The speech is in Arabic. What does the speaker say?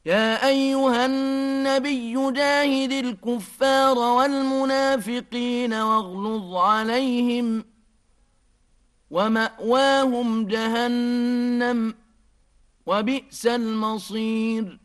يا أيها النبي جاهد الكفار والمنافقين واغلظ عليهم ومأواهم جهنم وبئس المصير.